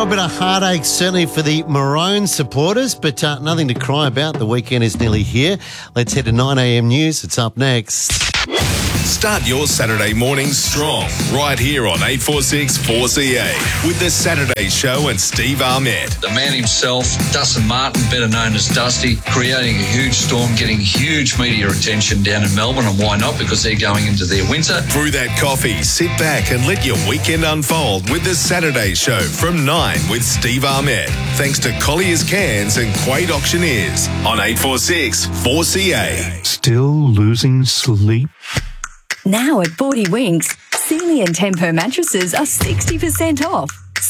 a bit of heartache certainly for the Maroon supporters, but nothing to cry about. The weekend is nearly here. Let's head to 9am news. It's up next. Start your Saturday morning strong, right here on 846 4CA with the Saturday Show and Steve Ahmed. The man himself, Dustin Martin, better known as Dusty, creating a huge storm, getting huge media attention down in Melbourne, and why not? Because they're going into their winter. Brew that coffee, sit back and let your weekend unfold with the Saturday Show from 9 with Steve Ahmed. Thanks to Collier's Cans and Quade Auctioneers on 846 4CA. Still losing sleep? Now at 40 Winks, Sealy and Tempo mattresses are 60% off.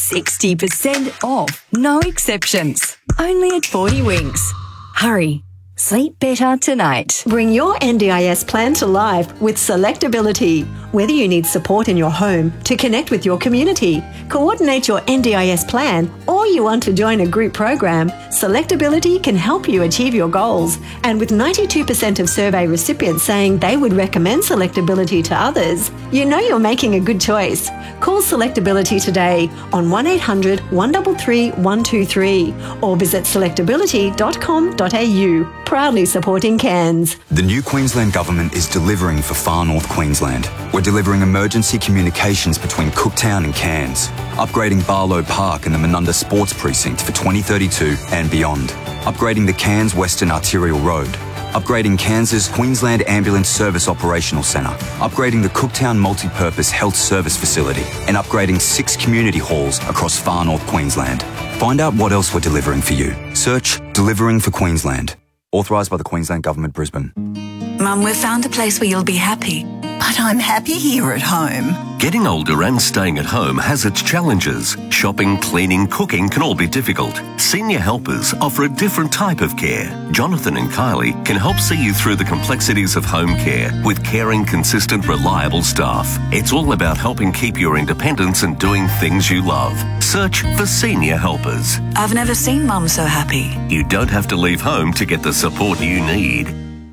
60% off. No exceptions. Only at 40 Winks. Hurry. Sleep better tonight. Bring your NDIS plan to life with Selectability. Whether you need support in your home to connect with your community, coordinate your NDIS plan, or you want to join a group program, Selectability can help you achieve your goals. And with 92% of survey recipients saying they would recommend Selectability to others, you know you're making a good choice. Call Selectability today on 1800 133 123 or visit selectability.com.au. Proudly supporting Cairns. The new Queensland Government is delivering for Far North Queensland. We're delivering emergency communications between Cooktown and Cairns, upgrading Barlow Park and the Menunda Sports Precinct for 2032 and beyond, upgrading the Cairns Western Arterial Road, upgrading Cairns' Queensland Ambulance Service Operational Centre, upgrading the Cooktown Multipurpose Health Service Facility, and upgrading 6 community halls across Far North Queensland. Find out what else we're delivering for you. Search Delivering for Queensland. Authorised by the Queensland Government, Brisbane. Mum, we've found a place where you'll be happy. But I'm happy here at home. Getting older and staying at home has its challenges. Shopping, cleaning, cooking can all be difficult. Senior Helpers offer a different type of care. Jonathan and Kylie can help see you through the complexities of home care with caring, consistent, reliable staff. It's all about helping keep your independence and doing things you love. Search for Senior Helpers. I've never seen Mum so happy. You don't have to leave home to get the support you need.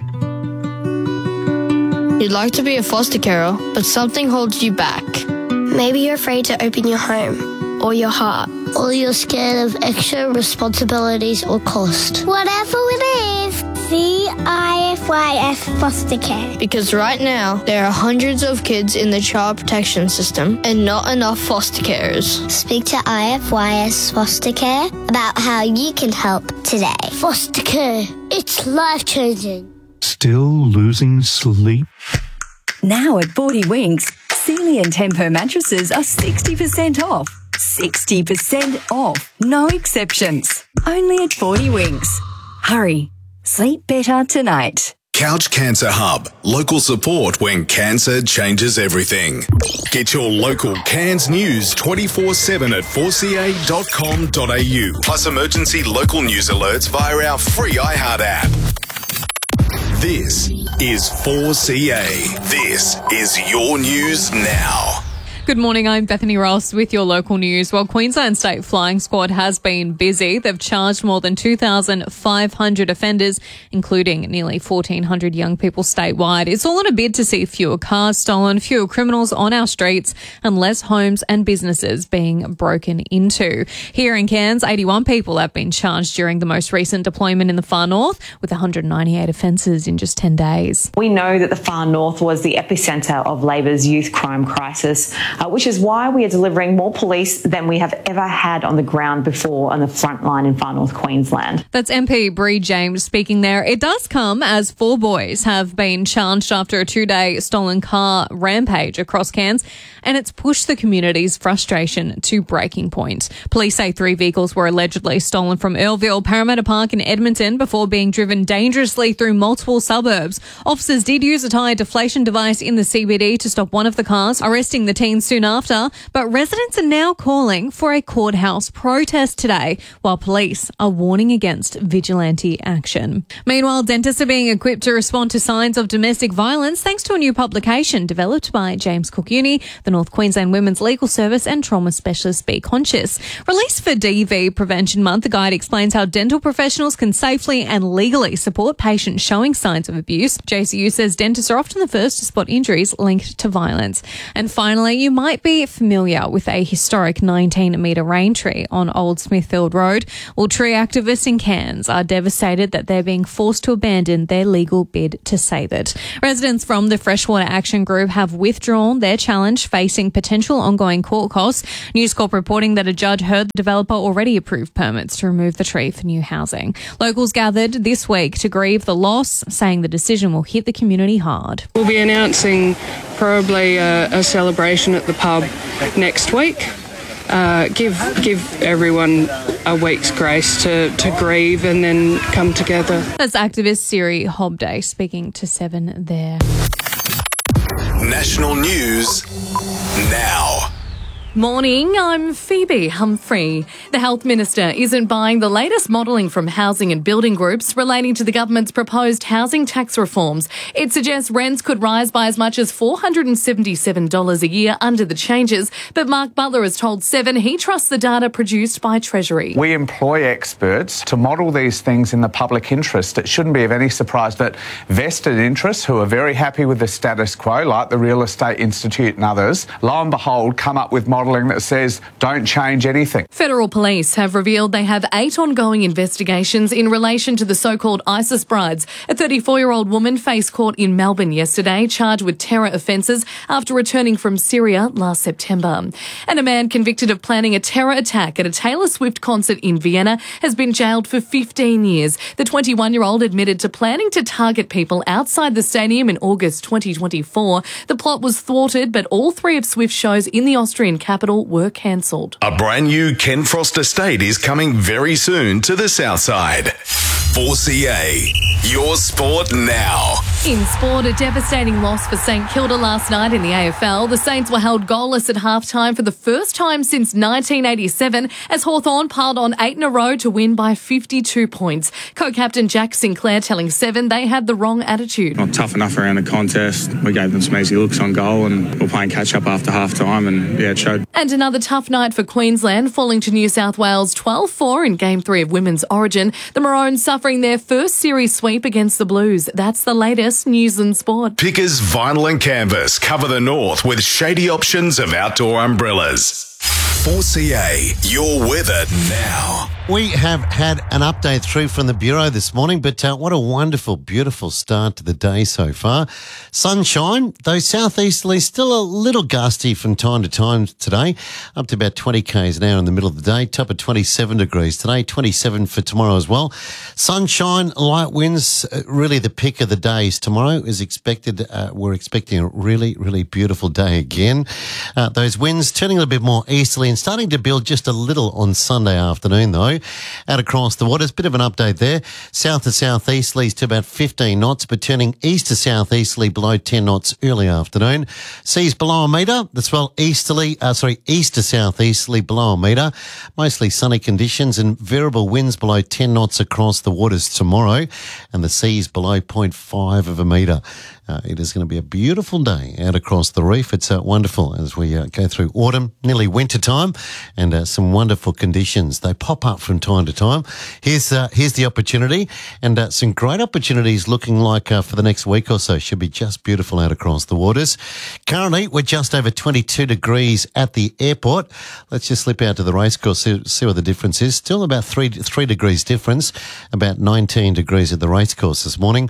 You'd like to be a foster carer, but something holds you back. Maybe you're afraid to open your home or your heart. Or you're scared of extra responsibilities or cost. Whatever it is, CIFYS Foster Care. Because right now, there are hundreds of kids in the child protection system and not enough foster carers. Speak to IFYS Foster Care about how you can help today. Foster care, it's life-changing. Still losing sleep? Now at 40 Winks, Sealy and Tempo mattresses are 60% off. 60% off. No exceptions. Only at 40 Winks. Hurry. Sleep better tonight. Couch Cancer Hub. Local support when cancer changes everything. Get your local Cairns news 24/7 at 4ca.com.au. Plus emergency local news alerts via our free iHeart app. This is 4CA. This is your news now. Good morning, I'm Bethany Ross with your local news. Well, Queensland State Flying Squad has been busy. They've charged more than 2,500 offenders, including nearly 1,400 young people statewide. It's all in a bid to see fewer cars stolen, fewer criminals on our streets, and less homes and businesses being broken into. Here in Cairns, 81 people have been charged during the most recent deployment in the Far North, with 198 offences in just 10 days. We know that the Far North was the epicentre of Labor's youth crime crisis, which is why we are delivering more police than we have ever had on the ground before on the front line in Far North Queensland. That's MP Bree James speaking there. It does come as 4 boys have been charged after a 2-day stolen car rampage across Cairns, and it's pushed the community's frustration to breaking point. Police say 3 vehicles were allegedly stolen from Earlville, Parramatta Park and Edmonton before being driven dangerously through multiple suburbs. Officers did use a tyre deflation device in the CBD to stop one of the cars, arresting the teens soon after, but residents are now calling for a courthouse protest today, while police are warning against vigilante action. Meanwhile, dentists are being equipped to respond to signs of domestic violence thanks to a new publication developed by James Cook Uni, the North Queensland Women's Legal Service and trauma specialist Be Conscious. Released for DV Prevention Month, the guide explains how dental professionals can safely and legally support patients showing signs of abuse. JCU says dentists are often the first to spot injuries linked to violence. And finally, you You might be familiar with a historic 19-metre rain tree on Old Smithfield Road. Well, tree activists in Cairns are devastated that they're being forced to abandon their legal bid to save it. Residents from the Freshwater Action Group have withdrawn their challenge, facing potential ongoing court costs. News Corp reporting that a judge heard the developer already approved permits to remove the tree for new housing. Locals gathered this week to grieve the loss, saying the decision will hit the community hard. We'll be announcing probably a celebration at the pub next week. Give everyone a week's grace to grieve and then come together. That's activist Siri Hobday speaking to 7 there. National news now. Morning, I'm Phoebe Humphrey. The Health Minister isn't buying the latest modelling from housing and building groups relating to the government's proposed housing tax reforms. It suggests rents could rise by as much as $477 a year under the changes, but Mark Butler has told 7 he trusts the data produced by Treasury. We employ experts to model these things in the public interest. It shouldn't be of any surprise that vested interests who are very happy with the status quo, like the Real Estate Institute and others, lo and behold, come up with modelling that says don't change anything. Federal police have revealed they have 8 ongoing investigations in relation to the so-called ISIS brides. A 34-year-old woman faced court in Melbourne yesterday, charged with terror offences after returning from Syria last September. And a man convicted of planning a terror attack at a Taylor Swift concert in Vienna has been jailed for 15 years. The 21-year-old admitted to planning to target people outside the stadium in August 2024. The plot was thwarted, but all 3 of Swift's shows in the Austrian capital were cancelled. A brand new Ken Frost estate is coming very soon to the south side. 4CA, your sport now. In sport, a devastating loss for St Kilda last night in the AFL. The Saints were held goalless at halftime for the first time since 1987 as Hawthorn piled on 8 in a row to win by 52 points. Co-captain Jack Sinclair telling 7 they had the wrong attitude. Not tough enough around the contest. We gave them some easy looks on goal and we're playing catch-up after halftime and it showed. And another tough night for Queensland, falling to New South Wales 12-4 in Game 3 of Women's Origin. The Maroons suffering their first series sweep against the Blues. That's the latest news and sport. Pickers Vinyl and Canvas cover the north with shady options of outdoor umbrellas. 4CA, your weather now. We have had an update through from the Bureau this morning, but what a wonderful, beautiful start to the day so far. Sunshine, though southeasterly, still a little gusty from time to time today, up to about 20 k's an hour in the middle of the day, top of 27 degrees today, 27 for tomorrow as well. Sunshine, light winds, really the pick of the days. Tomorrow is expected, we're expecting a really, really beautiful day again. Those winds turning a little bit more easterly and starting to build just a little on Sunday afternoon though. Out across the waters, bit of an update there. South to southeasterlies to about 15 knots, but turning east to southeasterly below 10 knots early afternoon. Seas below a metre. That's well east to southeasterly below a metre. Mostly sunny conditions and variable winds below 10 knots across the waters tomorrow, and the seas below 0.5 of a metre. It is going to be a beautiful day out across the reef. It's wonderful as we go through autumn, nearly winter time, and some wonderful conditions. They pop up from time to time. Here's the opportunity, and some great opportunities looking like for the next week or so. Should be just beautiful out across the waters. Currently, we're just over 22 degrees at the airport. Let's just slip out to the racecourse, see what the difference is. Still about 3 degrees difference, about 19 degrees at the racecourse this morning.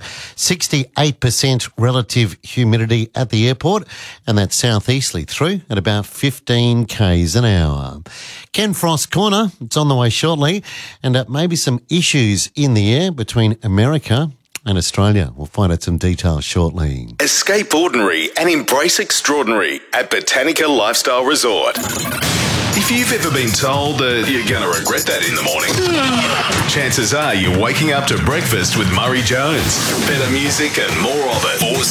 68% relative humidity at the airport, and that's southeasterly through at about 15 k's an hour. Ken Frost Corner, it's on the way shortly, and maybe some issues in the air between America and Australia. We'll find out some details shortly. Escape ordinary and embrace extraordinary at Botanica Lifestyle Resort. If you've ever been told that you're going to regret that in the morning, chances are you're waking up to breakfast with Murray Jones. Better music and more of it.